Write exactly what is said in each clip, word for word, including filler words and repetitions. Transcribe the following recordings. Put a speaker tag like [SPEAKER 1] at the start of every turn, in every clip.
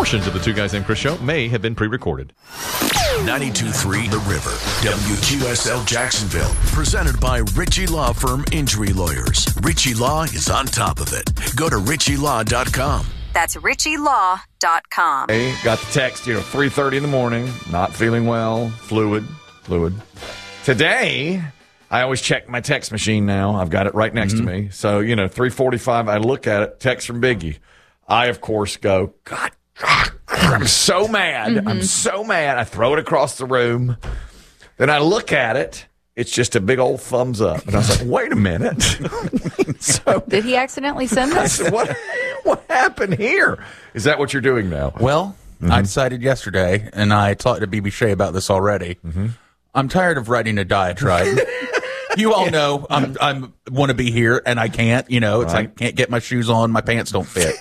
[SPEAKER 1] Portions of the Two Guys Named Chris show may have been pre-recorded.
[SPEAKER 2] ninety-two point three The River, W Q S L Jacksonville. Presented by Ritchie Law Firm Injury Lawyers. Ritchie Law is on top of it. Go to ritchie law dot com.
[SPEAKER 3] That's ritchie law dot com.
[SPEAKER 4] Hey, got the text, you know, three thirty in the morning, not feeling well, fluid, fluid. Today, I always check my text machine now. I've got it right next mm-hmm. to me. So, you know, three forty-five, I look at it, text from Biggie. I, of course, go, God, God, I'm so mad. Mm-hmm. I'm so mad. I throw it across the room. Then I look at it. It's just a big old thumbs up. And I was like, wait a minute. So,
[SPEAKER 5] did he accidentally send this?
[SPEAKER 4] I said, what, what happened here? Is that what you're doing now?
[SPEAKER 6] Well, mm-hmm. I decided yesterday, and I talked to B B Shea about this already. Mm-hmm. I'm tired of writing a diatribe. You all know I'm I'm want to be here and I can't. You know, it's right. like I can't get my shoes on, my pants don't fit.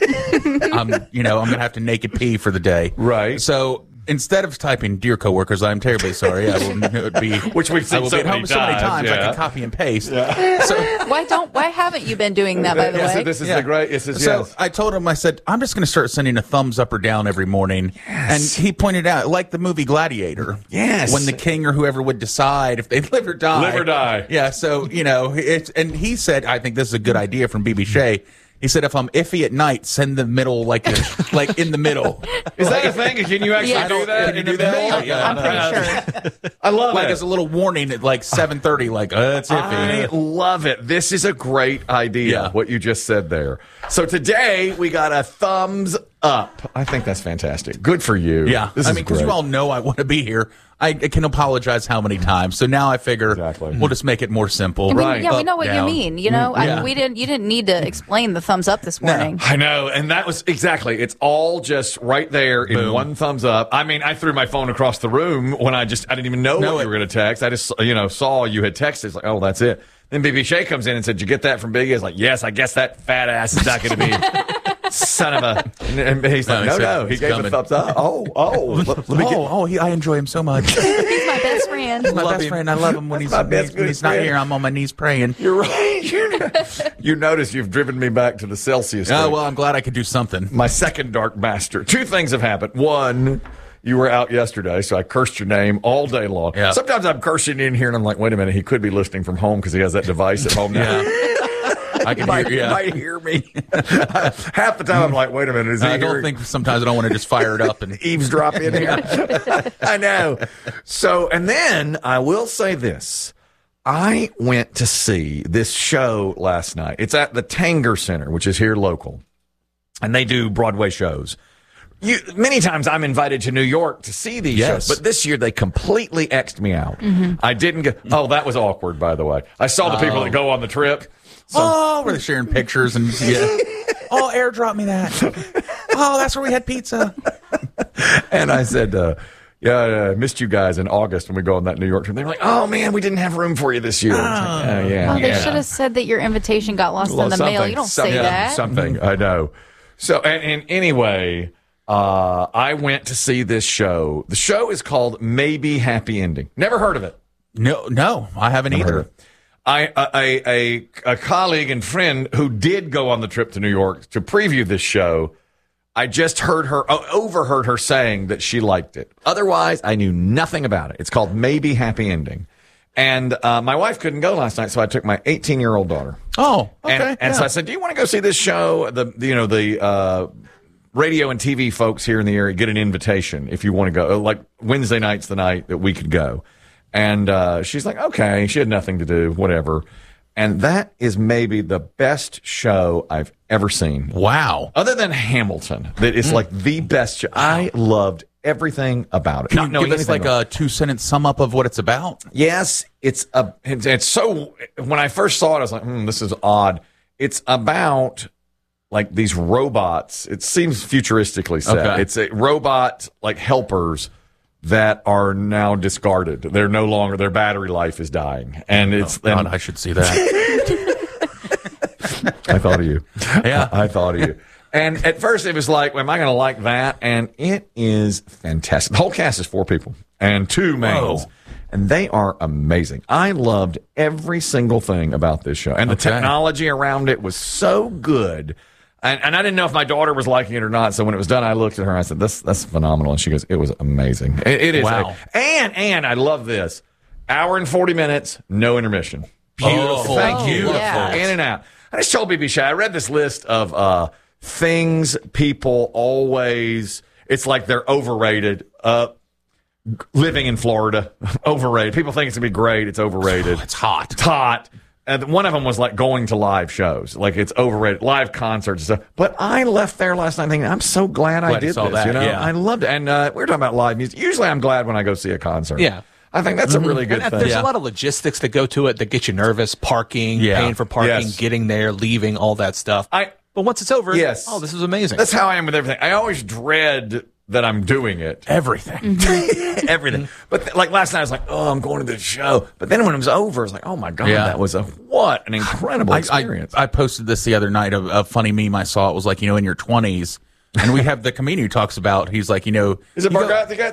[SPEAKER 6] I'm you know I'm gonna have to naked pee for the day.
[SPEAKER 4] Right.
[SPEAKER 6] So instead of typing "Dear coworkers, I'm terribly sorry," I will it would be
[SPEAKER 4] which we've seen
[SPEAKER 6] I will
[SPEAKER 4] so,
[SPEAKER 6] be at
[SPEAKER 4] many
[SPEAKER 6] home so many times
[SPEAKER 4] yeah.
[SPEAKER 6] I can copy and paste.
[SPEAKER 4] Yeah.
[SPEAKER 6] So
[SPEAKER 5] why don't why haven't you been doing that by the
[SPEAKER 4] yes,
[SPEAKER 5] way?
[SPEAKER 4] This is
[SPEAKER 6] yeah.
[SPEAKER 4] the great. This is
[SPEAKER 6] so
[SPEAKER 4] yes.
[SPEAKER 6] I told him I said I'm just going to start sending a thumbs up or down every morning.
[SPEAKER 4] Yes.
[SPEAKER 6] And he pointed out like the movie Gladiator.
[SPEAKER 4] Yes.
[SPEAKER 6] When the king or whoever would decide if they live or die.
[SPEAKER 4] Live or die.
[SPEAKER 6] Yeah. So you know it's and he said I think this is a good idea from B B Shea. He said, if I'm iffy at night, send the middle, like a, like in the middle.
[SPEAKER 4] Is that a thing? Can you actually
[SPEAKER 5] Yeah.
[SPEAKER 4] do that?
[SPEAKER 6] Can you
[SPEAKER 4] in
[SPEAKER 6] do
[SPEAKER 4] the
[SPEAKER 6] that?
[SPEAKER 4] middle?
[SPEAKER 6] Yeah,
[SPEAKER 5] I'm pretty sure.
[SPEAKER 4] I love
[SPEAKER 6] Like
[SPEAKER 4] it.
[SPEAKER 6] as a little warning at like seven thirty, like, uh, it's
[SPEAKER 4] I
[SPEAKER 6] iffy.
[SPEAKER 4] love it. This is a great idea,
[SPEAKER 6] Yeah.
[SPEAKER 4] what you just said there. So today, we got a thumbs up. I think that's fantastic. Good for you.
[SPEAKER 6] Yeah.
[SPEAKER 4] This
[SPEAKER 6] I
[SPEAKER 4] is
[SPEAKER 6] mean, because
[SPEAKER 4] great.
[SPEAKER 6] you all know I want to be here. I, I can apologize how many times. So now I figure
[SPEAKER 4] Exactly.
[SPEAKER 6] we'll just make it more simple.
[SPEAKER 5] I mean,
[SPEAKER 4] Right.
[SPEAKER 5] yeah, we
[SPEAKER 6] Up,
[SPEAKER 5] know what
[SPEAKER 6] down.
[SPEAKER 5] you mean. You know, I
[SPEAKER 6] Yeah.
[SPEAKER 5] mean, we didn't. You didn't need to explain the thumbs up this morning.
[SPEAKER 4] I know, and that was exactly. It's all just right there in
[SPEAKER 6] Boom.
[SPEAKER 4] one thumbs up. I mean, I threw my phone across the room when I just I didn't even know
[SPEAKER 6] Know
[SPEAKER 4] what
[SPEAKER 6] it.
[SPEAKER 4] you were going to text. I just you know saw you had texted. It's like, oh, that's it. Then B B Shea comes in and said, "Did you get that from Biggie?" I was like, "Yes, I guess that fat ass is not going to be." Son of a! And he's like,
[SPEAKER 6] No,
[SPEAKER 4] "No,
[SPEAKER 6] he said
[SPEAKER 4] no." He
[SPEAKER 6] he's
[SPEAKER 4] gave
[SPEAKER 6] coming.
[SPEAKER 4] a thumbs up. Oh, oh. Let, let me get,
[SPEAKER 6] oh, oh he, I enjoy him so much.
[SPEAKER 5] He's my best friend.
[SPEAKER 6] He's my
[SPEAKER 4] Love
[SPEAKER 6] best
[SPEAKER 4] him.
[SPEAKER 6] friend. I love him when he's,
[SPEAKER 4] my best
[SPEAKER 6] when
[SPEAKER 4] good
[SPEAKER 6] he's not
[SPEAKER 4] friend.
[SPEAKER 6] here. I'm on my knees praying.
[SPEAKER 4] You're right. You're, you notice you've driven me back to the Celsius.
[SPEAKER 6] Oh,
[SPEAKER 4] thing.
[SPEAKER 6] well, I'm glad I could do something.
[SPEAKER 4] My second dark master. Two things have happened. One, you were out yesterday, so I cursed your name all day long.
[SPEAKER 6] Yeah.
[SPEAKER 4] Sometimes I'm cursing in here, and I'm like, wait a minute, he could be listening from home because he has that device at home now.
[SPEAKER 6] Yeah. I can
[SPEAKER 4] might,
[SPEAKER 6] hear, yeah.
[SPEAKER 4] might hear me. Half the time I'm like, wait a minute, is he
[SPEAKER 6] I don't
[SPEAKER 4] hearing-
[SPEAKER 6] think sometimes I don't want to just fire it up and
[SPEAKER 4] eavesdrop in here? I know. So, and then I will say this. I went to see this show last night. It's at the Tanger Center, which is here local, and they do Broadway shows. You, many times I'm invited to New York to see these
[SPEAKER 6] Yes.
[SPEAKER 4] shows, but this year they completely X'd me out.
[SPEAKER 5] Mm-hmm.
[SPEAKER 4] I didn't get, oh, that was awkward, by the way. I saw the people
[SPEAKER 6] Oh.
[SPEAKER 4] that go on the trip.
[SPEAKER 6] oh, we're sharing pictures and yeah. Oh, airdrop me that. Oh, that's where we had pizza.
[SPEAKER 4] And I said, uh, yeah, I missed you guys in August when we go on that New York trip. They were like, oh, man, we didn't have room for you this year. It's like, oh, yeah,
[SPEAKER 5] Oh, they
[SPEAKER 4] yeah.
[SPEAKER 5] should have said that your invitation got lost
[SPEAKER 4] Well,
[SPEAKER 5] in the mail.
[SPEAKER 4] something-
[SPEAKER 5] You don't
[SPEAKER 4] some-
[SPEAKER 5] say
[SPEAKER 4] yeah,
[SPEAKER 5] that.
[SPEAKER 4] Something, I know. So, and, and anyway, uh, I went to see this show. The show is called Maybe Happy Ending. Never heard of it.
[SPEAKER 6] No, no, I haven't
[SPEAKER 4] Never heard
[SPEAKER 6] either.
[SPEAKER 4] of it. I, a, a, a colleague and friend who did go on the trip to New York to preview this show, I just heard her, uh, overheard her saying that she liked it. Otherwise, I knew nothing about it. It's called Maybe Happy Ending. And uh, my wife couldn't go last night, so I took my eighteen-year-old daughter.
[SPEAKER 6] Oh, okay.
[SPEAKER 4] And, and
[SPEAKER 6] yeah.
[SPEAKER 4] so I said, do you want to go see this show? The, the you know, the uh, radio and T V folks here in the area get an invitation if you want to go. Like Wednesday night's the night that we could go. And uh, she's like, okay. She had nothing to do, whatever. And that is maybe the best show I've ever seen.
[SPEAKER 6] Wow.
[SPEAKER 4] Other than Hamilton, that is like the best show. I loved everything about it.
[SPEAKER 6] Can
[SPEAKER 4] Not
[SPEAKER 6] you
[SPEAKER 4] knowing
[SPEAKER 6] give us
[SPEAKER 4] anything
[SPEAKER 6] like
[SPEAKER 4] about it.
[SPEAKER 6] a two sentence sum up of what it's about?
[SPEAKER 4] Yes, it's a. It's, it's so. When I first saw it, I was like, hmm, "This is odd." It's about like these robots. It seems futuristically set.
[SPEAKER 6] Okay.
[SPEAKER 4] It's a robot like helpers that are now discarded. They're no longer. Their battery life is dying, and it's.
[SPEAKER 6] Oh, God,
[SPEAKER 4] and
[SPEAKER 6] I should see that.
[SPEAKER 4] I thought of you.
[SPEAKER 6] Yeah.
[SPEAKER 4] I thought of you. And at first it was like, am I going to like that? And it is fantastic. The whole cast is four people and two males.
[SPEAKER 6] Whoa.
[SPEAKER 4] And they are amazing. I loved every single thing about this show. And the
[SPEAKER 6] Okay.
[SPEAKER 4] technology around it was so good. And, and I didn't know if my daughter was liking it or not. So when it was done, I looked at her and I said, "This that's phenomenal." And she goes, "It was amazing. It, it is."
[SPEAKER 6] Wow.
[SPEAKER 4] And and I love this. Hour and forty minutes, no intermission.
[SPEAKER 6] Beautiful.
[SPEAKER 4] Thank
[SPEAKER 5] Oh,
[SPEAKER 4] you.
[SPEAKER 5] yeah.
[SPEAKER 4] In and out. I just told B B Shay, I read this list of uh, things people always. It's like they're overrated. Uh, living in Florida, overrated. People think it's gonna be great. It's overrated.
[SPEAKER 6] It's hot.
[SPEAKER 4] It's hot. And one of them was like going to live shows, like it's overrated, live concerts and stuff. But I left there last night thinking, I'm so glad, I
[SPEAKER 6] Glad you
[SPEAKER 4] did
[SPEAKER 6] saw
[SPEAKER 4] this.
[SPEAKER 6] that,
[SPEAKER 4] You know,
[SPEAKER 6] yeah.
[SPEAKER 4] I loved it. And uh, we were talking about live music. Usually, I'm glad when I go see a concert.
[SPEAKER 7] Yeah.
[SPEAKER 4] I think that's a really good
[SPEAKER 7] And
[SPEAKER 4] thing.
[SPEAKER 7] there's
[SPEAKER 6] Yeah.
[SPEAKER 7] a lot of logistics that go to it that get you nervous. Parking,
[SPEAKER 6] Yeah.
[SPEAKER 7] paying for parking,
[SPEAKER 4] Yes.
[SPEAKER 7] getting there, leaving, all that stuff.
[SPEAKER 4] I-
[SPEAKER 7] but once it's over,
[SPEAKER 4] Yes.
[SPEAKER 7] oh, this is amazing.
[SPEAKER 4] That's how I am with everything. I always dread that I'm doing it.
[SPEAKER 6] Everything.
[SPEAKER 4] Everything. But th- like last night, I was like, oh, I'm going to this show. But then when it was over, I was like, oh my God,
[SPEAKER 6] Yeah.
[SPEAKER 4] that was a, what an incredible
[SPEAKER 6] I,
[SPEAKER 4] experience.
[SPEAKER 6] I, I posted this the other night, a, a funny meme I saw. It was like, you know, in your twenties, and we have the comedian who talks about, he's like, you know,
[SPEAKER 4] Is it
[SPEAKER 6] you go-
[SPEAKER 4] Bargathe?